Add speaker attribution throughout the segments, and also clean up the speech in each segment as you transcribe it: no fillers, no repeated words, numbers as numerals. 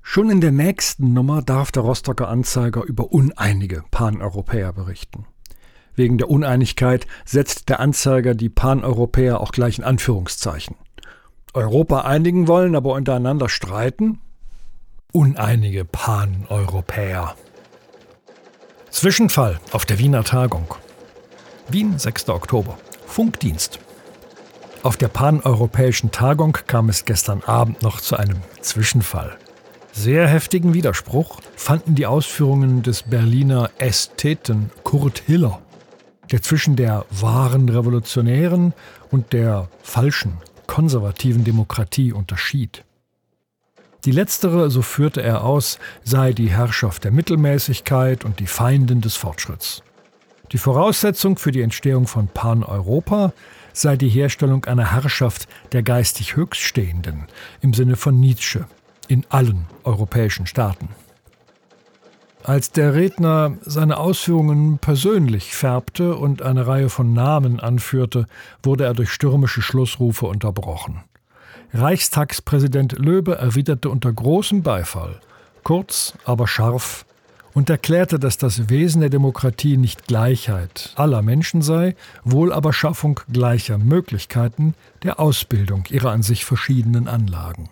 Speaker 1: Schon in der nächsten Nummer darf der Rostocker Anzeiger über uneinige Paneuropäer berichten. Wegen der Uneinigkeit setzt der Anzeiger die Paneuropäer auch gleich in Anführungszeichen. Europa einigen wollen, aber untereinander streiten? Uneinige Paneuropäer. Zwischenfall auf der Wiener Tagung. Wien, 6. Oktober. Funkdienst. Auf der paneuropäischen Tagung kam es gestern Abend noch zu einem Zwischenfall. Sehr heftigen Widerspruch fanden die Ausführungen des Berliner Ästheten Kurt Hiller, der zwischen der wahren revolutionären und der falschen konservativen Demokratie unterschied. Die letztere, so führte er aus, sei die Herrschaft der Mittelmäßigkeit und die Feindin des Fortschritts. Die Voraussetzung für die Entstehung von Paneuropa sei die Herstellung einer Herrschaft der geistig Höchststehenden im Sinne von Nietzsche in allen europäischen Staaten. Als der Redner seine Ausführungen persönlich färbte und eine Reihe von Namen anführte, wurde er durch stürmische Schlussrufe unterbrochen. Reichstagspräsident Löbe erwiderte unter großem Beifall, kurz, aber scharf, und erklärte, dass das Wesen der Demokratie nicht Gleichheit aller Menschen sei, wohl aber Schaffung gleicher Möglichkeiten der Ausbildung ihrer an sich verschiedenen Anlagen.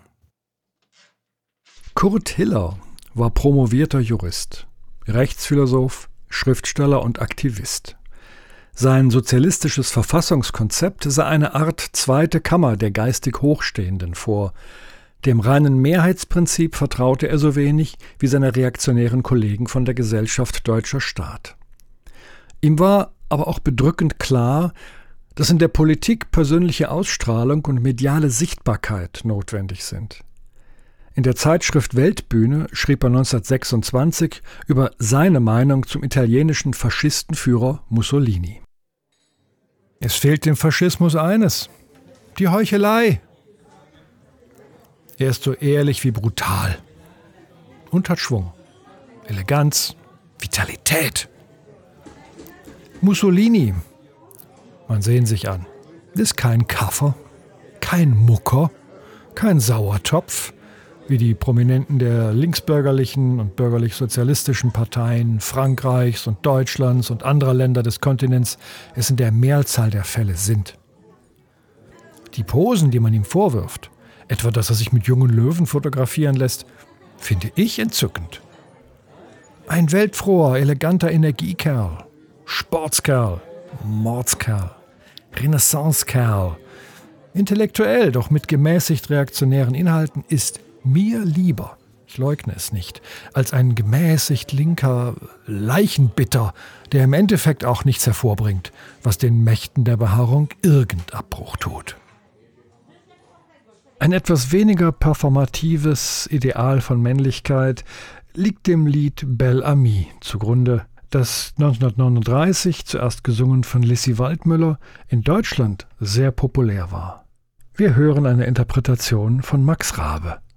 Speaker 1: Kurt Hiller war promovierter Jurist, Rechtsphilosoph, Schriftsteller und Aktivist. Sein sozialistisches Verfassungskonzept sah eine Art zweite Kammer der geistig Hochstehenden vor. Dem reinen Mehrheitsprinzip vertraute er so wenig wie seine reaktionären Kollegen von der Gesellschaft Deutscher Staat. Ihm war aber auch bedrückend klar, dass in der Politik persönliche Ausstrahlung und mediale Sichtbarkeit notwendig sind. In der Zeitschrift Weltbühne schrieb er 1926 über seine Meinung zum italienischen Faschistenführer Mussolini. Es fehlt dem Faschismus eines: die Heuchelei. Er ist so ehrlich wie brutal und hat Schwung, Eleganz, Vitalität. Mussolini, man sehen sich an, ist kein Kaffer, kein Mucker, kein Sauertopf, wie die Prominenten der linksbürgerlichen und bürgerlich-sozialistischen Parteien Frankreichs und Deutschlands und anderer Länder des Kontinents es in der Mehrzahl der Fälle sind. Die Posen, die man ihm vorwirft, etwa dass er sich mit jungen Löwen fotografieren lässt, finde ich entzückend. Ein weltfroher, eleganter Energiekerl, Sportskerl, Mordskerl, Renaissancekerl, intellektuell, doch mit gemäßigt reaktionären Inhalten, ist mir lieber, ich leugne es nicht, als ein gemäßigt linker Leichenbitter, der im Endeffekt auch nichts hervorbringt, was den Mächten der Beharrung irgend Abbruch tut. Ein etwas weniger performatives Ideal von Männlichkeit liegt dem Lied Bel Ami zugrunde, das 1939, zuerst gesungen von Lissi Waldmüller, in Deutschland sehr populär war. Wir hören eine Interpretation von Max Rabe.